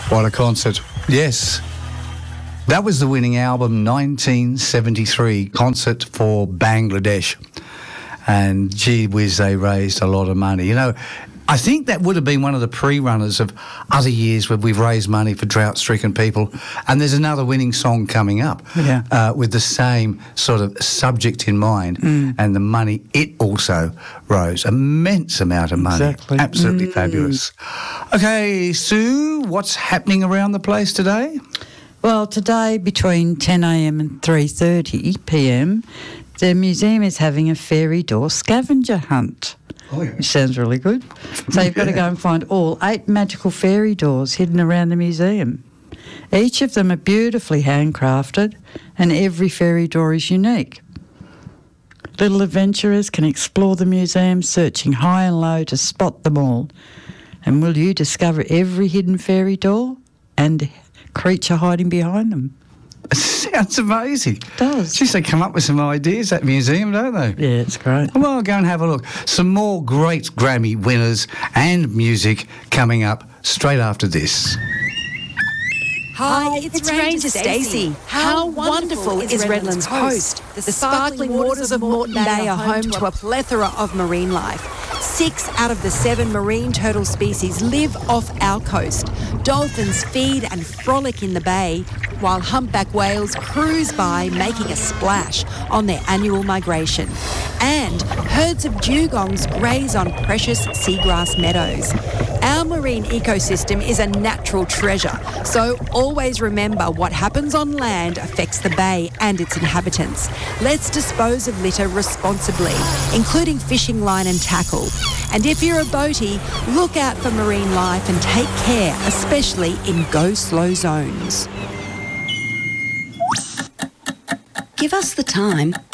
What a concert. Yes. That was the winning album, 1973, Concert for Bangladesh. And gee whiz, they raised a lot of money. You know, I think that would have been one of the pre-runners of other years where we've raised money for drought-stricken people. And there's another winning song coming up with the same sort of subject in mind. And the money, it also rose. Immense amount of money. Exactly. Absolutely fabulous. Okay, Sue, what's happening around the place today? Well, today between 10 a.m. and 3:30 p.m, the museum is having a fairy door scavenger hunt. Oh, yeah. Which sounds really good. So you've got to go and find all 8 magical fairy doors hidden around the museum. Each of them are beautifully handcrafted and every fairy door is unique. Little adventurers can explore the museum searching high and low to spot them all. And will you discover every hidden fairy door and creature hiding behind them? Sounds amazing. It does. Just they come up with some ideas at museum, don't they? Yeah, it's great. Well, I'll go and have a look. Some more great Grammy winners and music coming up straight after this. Hi, it's Ranger Stacey. How wonderful is Redlands Coast? The sparkling waters of Moreton Bay are home to a plethora of marine life. 6 out of the 7 marine turtle species live off our coast. Dolphins feed and frolic in the bay, while humpback whales cruise by, making a splash on their annual migration. And herds of dugongs graze on precious seagrass meadows. Our marine ecosystem is a natural treasure, so always remember what happens on land affects the bay and its inhabitants. Let's dispose of litter responsibly, including fishing line and tackle. And if you're a boatie, look out for marine life and take care, especially in go-slow zones. Give us the time